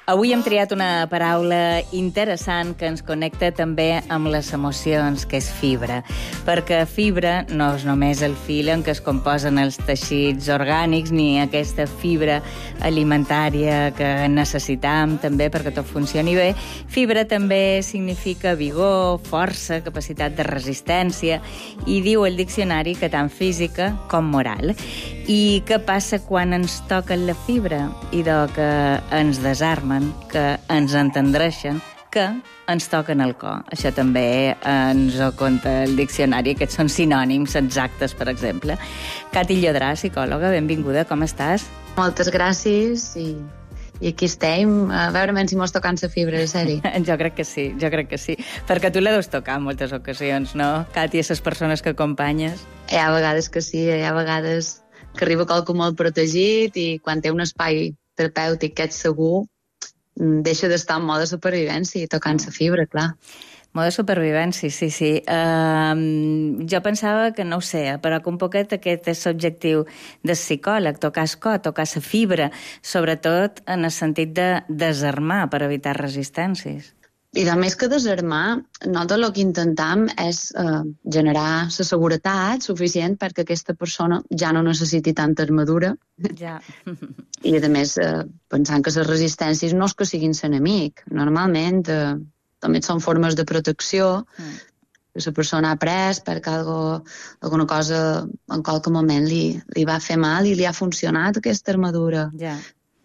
Avui hem triat una paraula interessant que ens connecta també amb les emocions, que és fibra. Perquè fibra no és només el fil en què es composen els teixits orgànics, ni aquesta fibra alimentària que necessitam també perquè tot funcioni bé. Fibra també significa vigor, força, capacitat de resistència, i diu el diccionari que tant física com moral. I què passa quan ens toquen la fibra? Idò que ens desarmen, que ens entendreixen, que ens toquen el cor. Això també ens ho conta el diccionari, aquests són sinònims exactes, per exemple. Cati Llodrà, psicòloga, benvinguda, com estàs? Moltes gràcies i aquí estem, a veure si mos tocant la fibra, de sèrie. Jo crec que sí, perquè tu la deus tocar en moltes ocasions, no? Cati, a les persones que acompanyes. Hi ha vegades que sí, hi ha vegades que arriba qualcú molt protegit i quan té un espai terapèutic que ets segur, deixa d'estar en mode supervivència i tocant la fibra, clar. Mode supervivència, sí. Jo pensava que, no ho sé, però que un poquet aquest és l'objectiu del psicòleg, tocar el cor, tocar la fibra, sobretot en el sentit de desarmar per evitar resistències. I a més que desarmar, nosaltres el que intentam és generar la seguretat suficient perquè aquesta persona ja no necessiti tanta armadura. Ja. I a més, pensant que les resistències no és que siguin l'enemic. Normalment també són formes de protecció que la persona ha après perquè alguna cosa en qualque moment li va fer mal i li ha funcionat aquesta armadura. Ja.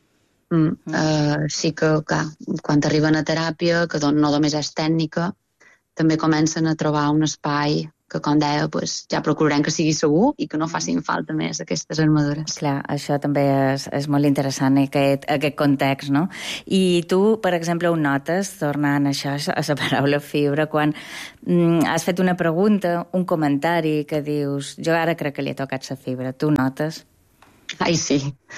Sí que, clar, quan arriben a teràpia, que no només és tècnica, també comencen a trobar un espai que, com deia, ja procurarem que sigui segur i que no facin falta més aquestes armadures. Clar, això també és molt interessant, aquest context, no? I tu, per exemple, ho notes, tornant a això, a la paraula fibra, quan has fet una pregunta, un comentari que dius, jo ara crec que li ha tocat la fibra, tu notes? Ai, sí,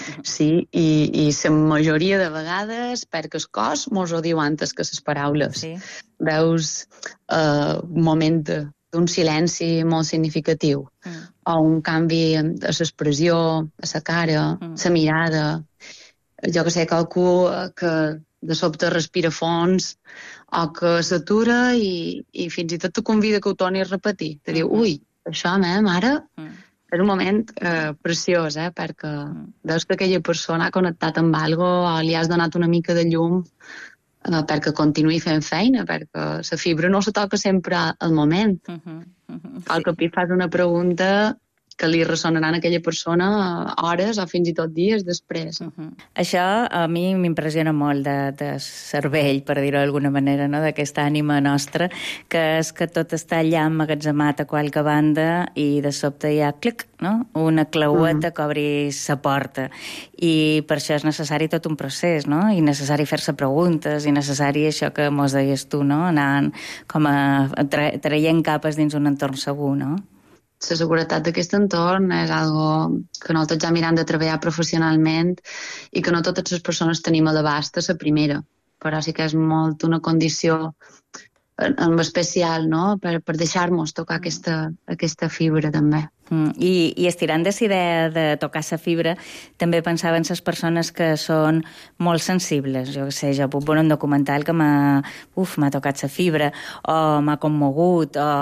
i la majoria de vegades, perquè el cos mos ho diu antes que les paraules. Sí. Veus un moment d'un silenci molt significatiu, o un canvi a l'expressió, a la cara, la mirada. Jo que sé, qualcú que de sobte respira fons, o que s'atura i fins i tot te convida que ho torni a repetir. Te diu, ui, això, ara... És un moment preciós, perquè veus que aquella persona ha connectat amb alguna o li has donat una mica de llum perquè continuï fent feina, perquè la fibra no se toca sempre al moment. Al cop fas una pregunta que li ressonarà a aquella persona hores o fins i tot dies després. Això a mi m'impressiona molt de cervell, per dir-ho d'alguna manera, no? D'aquesta ànima nostra, que és que tot està allà emmagatzemat a qualque banda i de sobte hi ha, clic, no? Una claueta que obri la porta. I per això és necessari tot un procés, no? I necessari fer-se preguntes, i necessari això que mos deies tu, no? Anant com traient capes dins un entorn segur, no? La seguretat d'aquest entorn és algo que nosaltres ja mirem de treballar professionalment i que no totes les persones tenim a l'abast a la primera, però sí que és molt una condició en especial, no? Per deixar-nos tocar aquesta fibra també. I estirant de la idea de tocar la fibra, també pensava en les persones que són molt sensibles. Jo què sé, jo puc veure un documental que m'ha tocat la fibra, o m'ha commogut, o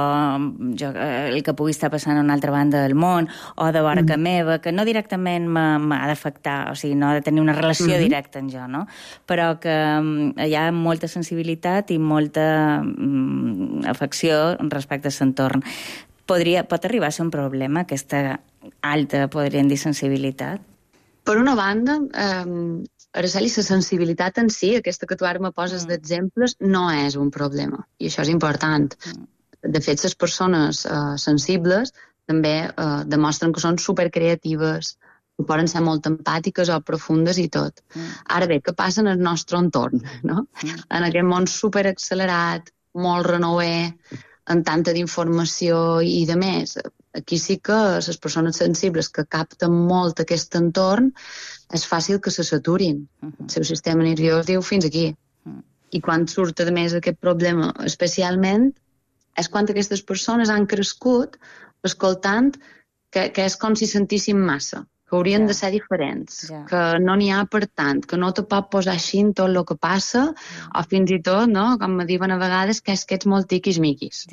el que pugui estar passant a una altra banda del món, o de vora que meva, que no directament m'ha d'afectar, o sigui, no ha de tenir una relació directa amb jo, no? Però que hi ha molta sensibilitat i molta afecció respecte a l'entorn. Pot arribar a ser un problema, aquesta alta, podríem dir, sensibilitat? Per una banda, Araceli, la sensibilitat en si, aquesta que tu ara me poses d'exemples, no és un problema, i això és important. De fet, les persones sensibles també demostren que són supercreatives, que poden ser molt empàtiques o profundes i tot. Ara bé, què passa en el nostre entorn, no? En aquest món superaccelerat, molt renouer, amb tanta d'informació i de més. Aquí sí que les persones sensibles que capten molt aquest entorn és fàcil que se saturin. El seu sistema nerviós diu fins aquí. I quan surt a més aquest problema especialment és quan aquestes persones han crescut escoltant que és com si sentissin massa, que haurien de ser diferents, que no n'hi ha per tant, que no te pot posar així en tot el que passa, o fins i tot, no?, com me diuen a vegades, que és que ets molt tiquis-miquis.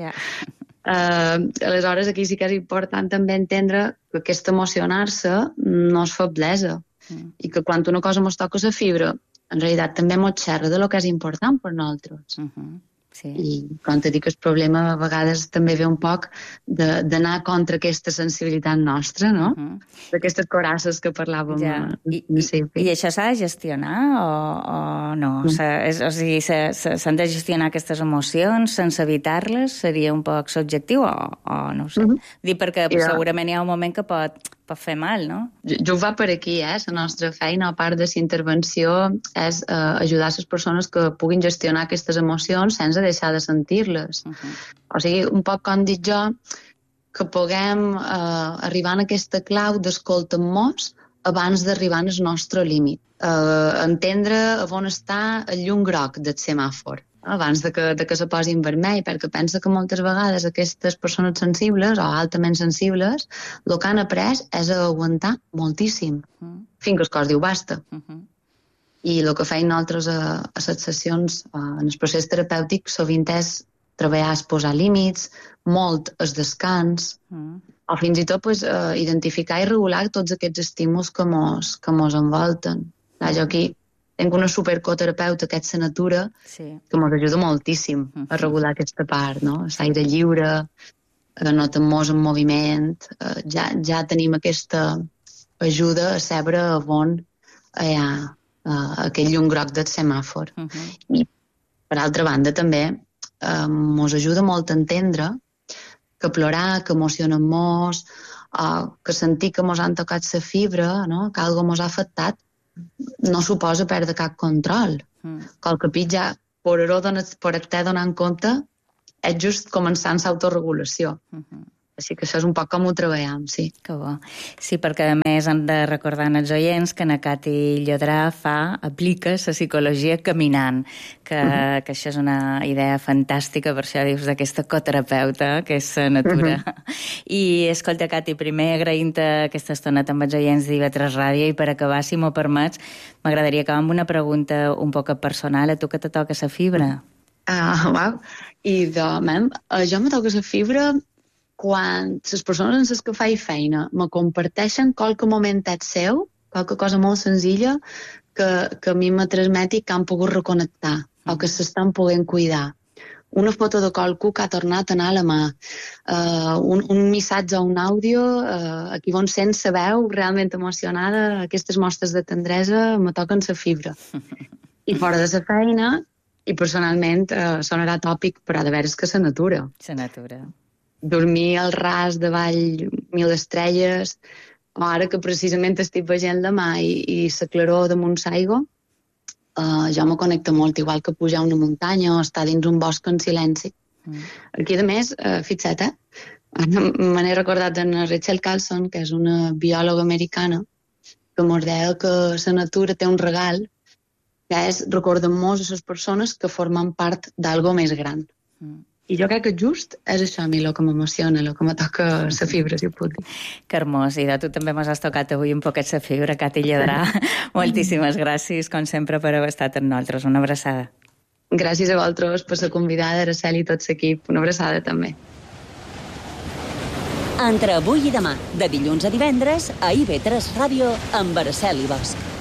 Aleshores, aquí sí que és important també entendre que aquest emocionar-se no és feblesa, i que quan una cosa mos toca la fibra, en realitat també mos xerra de lo que és important per nosaltres. Sí. I quan te dic el problema, a vegades també ve un poc d'anar contra aquesta sensibilitat nostra, no? D'aquestes corasses que parlàvem. I això s'ha de gestionar o no? O sigui, s'han de gestionar aquestes emocions sense evitar-les? Seria un poc l'objectiu o no ho sé? Dic perquè segurament hi ha un moment que pot fer mal, no? Jo ho va per aquí, la nostra feina, a part de la intervenció, és ajudar les persones que puguin gestionar aquestes emocions sense deixar de sentir-les. O sigui, un poc com dic jo, que puguem arribar a aquesta clau d'escoltar-nos abans d'arribar al nostre límit. Entendre on està el llum groc del semàfor, abans de que se posi en vermell, perquè pensa que moltes vegades aquestes persones sensibles o altament sensibles el que han après és a aguantar moltíssim, fins que el cos diu basta. I el que feim nosaltres a les sessions, en el procés terapèutic, sovint és treballar a posar límits, molt el descans, o fins i tot identificar i regular tots aquests estímuls que mos envolten. Jo aquí tinc una supercoterapeuta, que és la natura, que ens ajuda moltíssim a regular aquesta part, no? L'aire lliure, notem-nos en moviment, ja tenim aquesta ajuda a saber on hi ha aquell llum groc del semàfor. I, per altra banda, també ens ajuda molt a entendre que plorar, que emocionar-nos, que sentir que ens han tocat la fibra, que alguna cosa ens ha afectat, no suposa perdre cap control. Que el capit ja, per estar donant compte, és just començant l'autoregulació. Així que això és un poc com ho treballem, sí. Que bo. Sí, perquè a més hem de recordar als oients que na Cati Llodrà aplica la psicologia caminant, que això és una idea fantàstica, per això dius d'aquesta coterapeuta, que és la natura. I, escolta, Cati, primer agraint-te aquesta estona amb els oients d'IV3 Ràdio, i per acabar, si m'ho permets, m'agradaria acabar amb una pregunta un poc personal. A tu que te toca la fibra? Uau. I jo me toca la fibra quan les persones amb les que faig feina me comparteixen qualque momentet seu, qualque cosa molt senzilla, que a mi me transmeti que han pogut reconnectar o que s'estan podent cuidar. Una foto de qualcú que ha tornat a anar a la mà, un missatge o un àudio, aquí on sents la veu realment emocionada, aquestes mostres de tendresa me toquen la fibra. I fora de la feina, i personalment sonarà tòpic, però de veres que la natura. La natura. Dormir al ras davall 1000 estrelles, o ara que precisament estic veient la mà i la claror damunt l'aigua, jo me connecto molt, igual que pujar una muntanya o estar dins un bosc en silenci. Aquí, a més, fixa't, me n'he recordat de Rachel Carson, que és una biòloga americana, que ens deia que la natura té un regal, que és recordar-nos a les persones que formen part d'algo més gran. I jo crec que just és això a mi el que m'emociona, el que me toca la fibra, si ho puc dir. Que hermós, i de tu també m'has tocat avui un poquet la fibra, Cati Llodrà. Moltíssimes gràcies, com sempre, per haver estat amb nosaltres. Una abraçada. Gràcies a vosaltres per la convidada, Araceli, i tot l'equip. Una abraçada, també. Entre avui i demà, de dilluns a divendres, a IV3 Ràdio, amb Araceli Bosch.